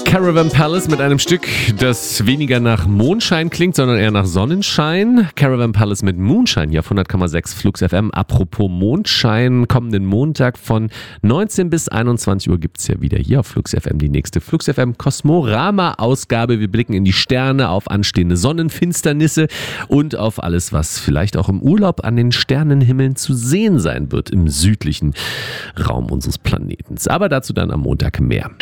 Caravan Palace mit einem Stück, das weniger nach Mondschein klingt, sondern eher nach Sonnenschein. Caravan Palace mit Moonshine hier auf 100,6 Flux FM. Apropos Mondschein, kommenden Montag von 19 bis 21 Uhr gibt es ja wieder hier auf Flux FM die nächste Flux FM Kosmorama-Ausgabe. Wir blicken in die Sterne, auf anstehende Sonnenfinsternisse und auf alles, was vielleicht auch im Urlaub an den Sternenhimmeln zu sehen sein wird im südlichen Raum unseres Planetens. Aber dazu dann am Montag mehr.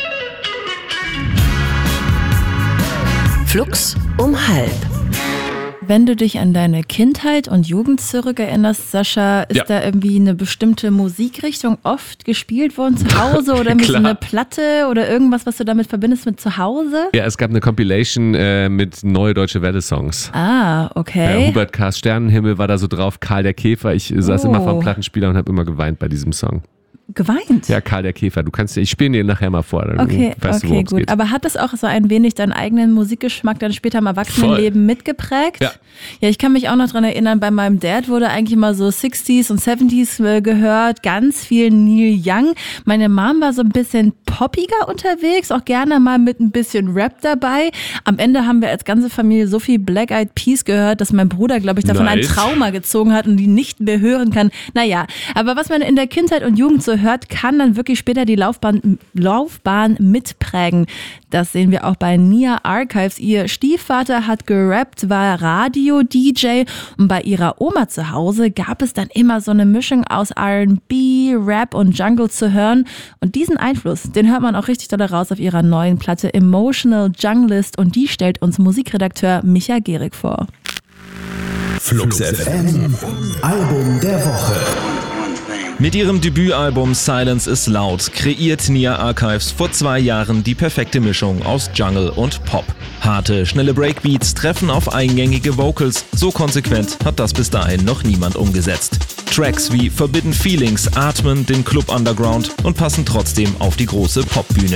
Flux um 12:30. Wenn du dich an deine Kindheit und Jugend zurückerinnerst, Sascha, ist da irgendwie eine bestimmte Musikrichtung oft gespielt worden zu Hause oder irgendwie so eine Platte oder irgendwas, was du damit verbindest mit zu Hause? Ja, es gab eine Compilation mit Neue Deutsche Welle-Songs. Ah, okay. Hubert K.'s Sternenhimmel war da so drauf, Karl der Käfer. Ich saß immer vor dem Plattenspieler und habe immer geweint bei diesem Song. Geweint? Ja, Karl der Käfer. Ich spiele dir nachher mal vor. Dann weißt du, worum es gut. geht. Aber hat das auch so ein wenig deinen eigenen Musikgeschmack dann später im Erwachsenenleben mitgeprägt? Ja, ich kann mich auch noch dran erinnern, bei meinem Dad wurde eigentlich immer so 60s und 70s gehört, ganz viel Neil Young. Meine Mom war so ein bisschen poppiger unterwegs, auch gerne mal mit ein bisschen Rap dabei. Am Ende haben wir als ganze Familie so viel Black Eyed Peas gehört, dass mein Bruder, glaube ich, davon ein Trauma gezogen hat und die nicht mehr hören kann. Naja, aber was man in der Kindheit und Jugend so hört, kann dann wirklich später die Laufbahn mitprägen. Das sehen wir auch bei Nia Archives. Ihr Stiefvater hat gerappt, war Radio-DJ und bei ihrer Oma zu Hause gab es dann immer so eine Mischung aus R&B, Rap und Jungle zu hören. Und diesen Einfluss, den hört man auch richtig doll raus auf ihrer neuen Platte Emotional Junglist und die stellt uns Musikredakteur Micha Gehrig vor. Flux FM, Album der Woche. Mit ihrem Debütalbum Silence is Loud kreiert Nia Archives vor 2 Jahren die perfekte Mischung aus Jungle und Pop. Harte, schnelle Breakbeats treffen auf eingängige Vocals. So konsequent hat das bis dahin noch niemand umgesetzt. Tracks wie Forbidden Feelings atmen den Club Underground und passen trotzdem auf die große Popbühne.